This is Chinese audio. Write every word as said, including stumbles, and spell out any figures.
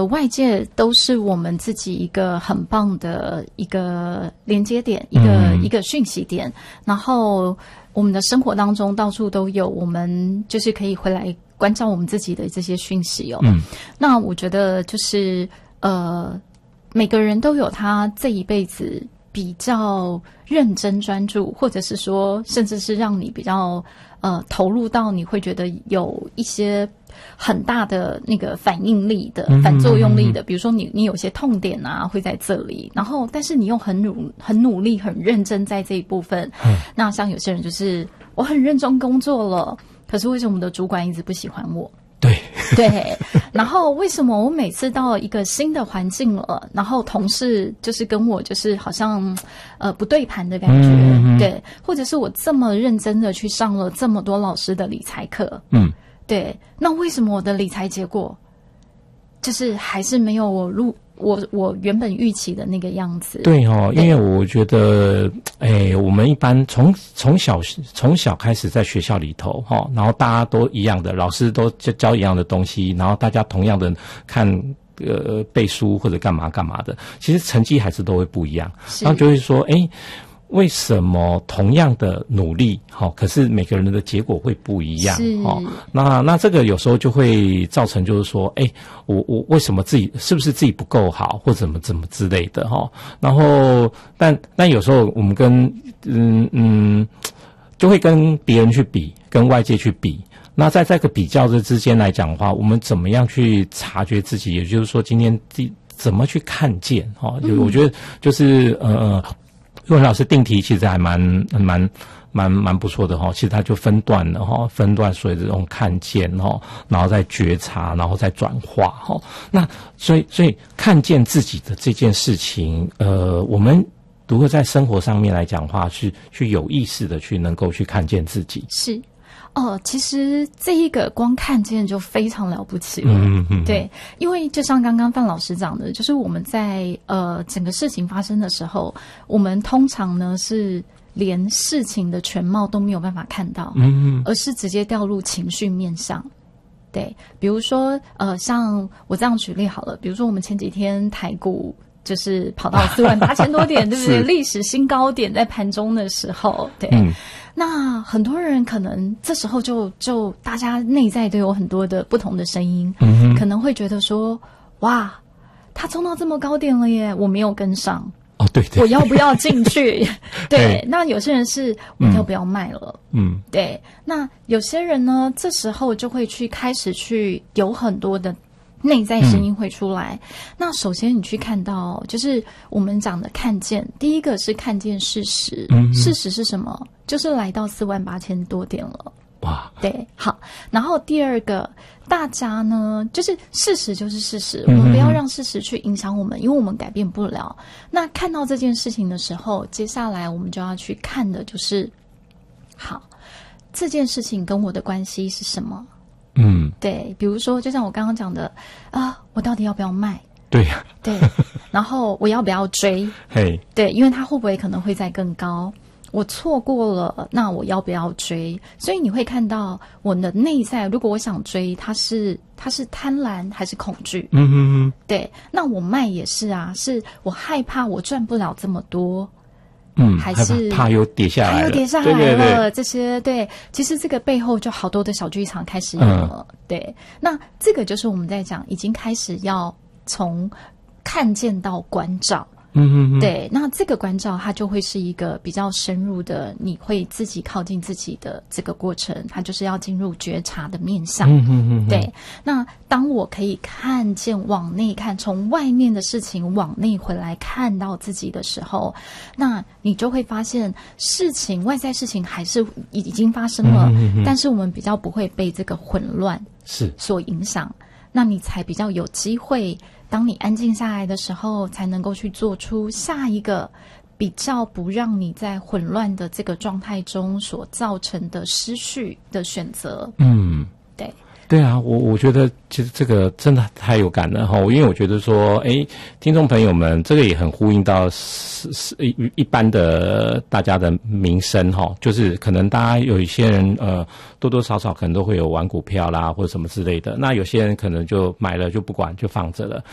外界都是我们自己一个很棒的一个连接点，一个、嗯、一个讯息点，然后我们的生活当中到处都有，我们就是可以回来关照我们自己的这些讯息哦。嗯，那我觉得就是呃，每个人都有他这一辈子比较认真专注，或者是说，甚至是让你比较呃投入到你会觉得有一些很大的那个反应力的、反作用力的，比如说你你有些痛点啊会在这里，然后但是你又很努很努力、很认真在这一部分。嗯，那像有些人就是我很认真工作了，可是为什么我的主管一直不喜欢我？ 对对，然后为什么我每次到一个新的环境了，然后同事就是跟我就是好像呃不对盘的感觉，嗯、对，或者是我这么认真的去上了这么多老师的理财课，嗯，对，那为什么我的理财结果就是还是没有我入我我原本预期的那个样子？ 对哦，因为我觉得，哎，我们一般从从小从小开始在学校里头哈、哦，然后大家都一样的，老师都教教一样的东西，然后大家同样的看呃背书或者干嘛干嘛的，其实成绩还是都会不一样，然后就会说，哎。为什么同样的努力，好、哦，可是每个人的结果会不一样？哦，那那这个有时候就会造成，就是说，哎，我我为什么自己是不是自己不够好，或者怎么怎么之类的哈、哦？然后，但但有时候我们跟嗯嗯，就会跟别人去比，跟外界去比。那在这个比较的之间来讲的话，我们怎么样去察觉自己？也就是说，今天怎么去看见？哈、哦，就我觉得就是呃。因为老师定题其实还蛮蛮蛮蛮不错的哈，其实他就分段了哈，分段所以这种看见哈，然后再觉察，然后再转化哈。那所以所以看见自己的这件事情，呃，我们如何在生活上面来讲的话，是去有意识的去能够去看见自己。 是。哦，其实这一个光看见就非常了不起了，嗯嗯，对，因为就像刚刚范老师讲的，就是我们在呃整个事情发生的时候，我们通常呢是连事情的全貌都没有办法看到，嗯嗯，而是直接掉入情绪面上。对，比如说呃，像我这样举例好了，比如说我们前几天台股就是跑到四万八千多点，对不对？历史新高点在盘中的时候，对。嗯，那很多人可能这时候就就大家内在都有很多的不同的声音，嗯，可能会觉得说，哇，他冲到这么高点了耶，我没有跟上。 哦，对对， 我要不要进去？对，那有些人是我要不要卖了？嗯，对。那有些人呢，这时候就会去开始去有很多的内在声音会出来。嗯，那首先你去看到，就是我们讲的看见，第一个是看见事实。嗯，事实是什么？就是来到四万八千多点了。 哇， 对，好。然后第二个，大家呢，就是事实就是事实，我们不要让事实去影响我们，因为我们改变不了。那看到这件事情的时候，接下来我们就要去看的就是，好，这件事情跟我的关系是什么？嗯，对，比如说，就像我刚刚讲的啊，我到底要不要卖？ 对呀， 对，然后我要不要追？ 嘿， 对，因为它会不会可能会再更高？我错过了，那我要不要追？所以你会看到我的内在，如果我想追，它是它是贪婪还是恐惧？嗯嗯嗯，对。那我卖也是啊，是我害怕我赚不了这么多。嗯，还是怕又跌下来了， 怕又跌下来了，对对对，这些对，其实这个背后就好多的小剧场开始有了。嗯，对，那这个就是我们在讲，已经开始要从看见到关照。嗯嗯，对，那这个关照它就会是一个比较深入的，你会自己靠近自己的这个过程，它就是要进入觉察的面向。嗯嗯嗯，对。那当我可以看见往内看，从外面的事情往内回来看到自己的时候，那你就会发现事情外在事情还是已经发生了，嗯嗯嗯，但是我们比较不会被这个混乱是所影响，那你才比较有机会。当你安静下来的时候，才能够去做出下一个比较不让你在混乱的这个状态中所造成的失序的选择。嗯，对。 对啊，我我觉得其实这个真的太有感了哈，因为我觉得说，诶，听众朋友们，这个也很呼应到是是一一般的大家的民生哈，就是可能大家有一些人呃多多少少可能都会有玩股票啦或者什么之类的，那有些人可能就买了就不管就放着了，